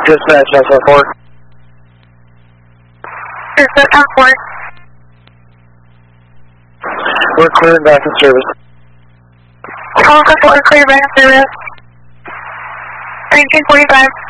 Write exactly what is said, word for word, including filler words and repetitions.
Dispatch S F four. Dispatch S F four. We're clearing back in service. Alpha four, clear back in service. nineteen forty-five.